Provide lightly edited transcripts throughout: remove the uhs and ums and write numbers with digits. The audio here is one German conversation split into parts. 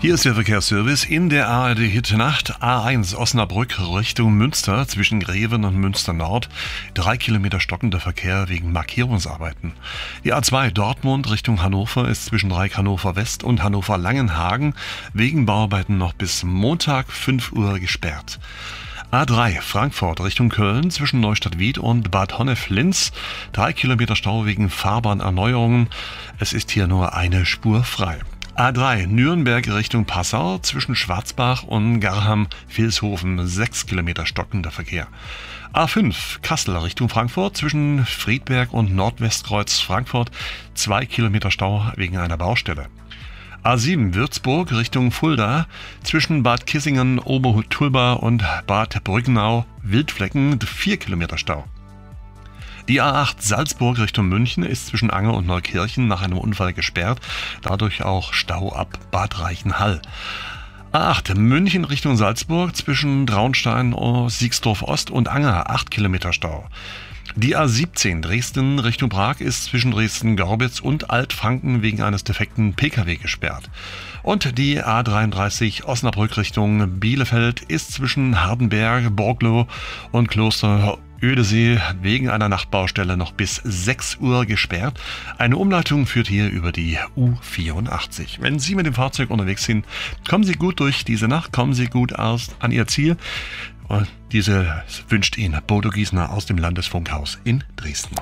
Hier ist der Verkehrsservice in der ARD-Hit-Nacht. A1 Osnabrück Richtung Münster zwischen Greven und Münster Nord. 3 Kilometer stockender Verkehr wegen Markierungsarbeiten. Die A2 Dortmund Richtung Hannover ist zwischen Dreieck Hannover West und Hannover Langenhagen wegen Bauarbeiten noch bis Montag 5 Uhr gesperrt. A3 Frankfurt Richtung Köln zwischen Neustadt-Wied und Bad Honnef-Linz. 3 Kilometer Stau wegen Fahrbahnerneuerungen. Es ist hier nur eine Spur frei. A3 Nürnberg Richtung Passau zwischen Schwarzbach und Garham-Vilshofen 6 Kilometer stockender Verkehr. A5 Kassel Richtung Frankfurt zwischen Friedberg und Nordwestkreuz Frankfurt 2 Kilometer Stau wegen einer Baustelle. A7 Würzburg Richtung Fulda zwischen Bad Kissingen, Obertulba und Bad Brückenau Wildflecken 4 Kilometer Stau. Die A8 Salzburg Richtung München ist zwischen Anger und Neukirchen nach einem Unfall gesperrt, dadurch auch Stau ab Bad Reichenhall. A8 München Richtung Salzburg zwischen Traunstein, Siegsdorf Ost und Anger 8 Kilometer Stau. Die A17 Dresden Richtung Prag ist zwischen Dresden-Gorbitz und Altfranken wegen eines defekten Pkw gesperrt. Und die A33 Osnabrück Richtung Bielefeld ist zwischen Hardenberg, Borglo und Kloster Ödesee wegen einer Nachtbaustelle noch bis 6 Uhr gesperrt. Eine Umleitung führt hier über die U84. Wenn Sie mit dem Fahrzeug unterwegs sind, kommen Sie gut durch diese Nacht, kommen Sie gut an Ihr Ziel. Und diese wünscht Ihnen Bodo Giesner aus dem Landesfunkhaus in Dresden.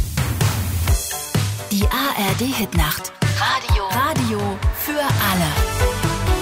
Die ARD-Hitnacht. Radio für alle.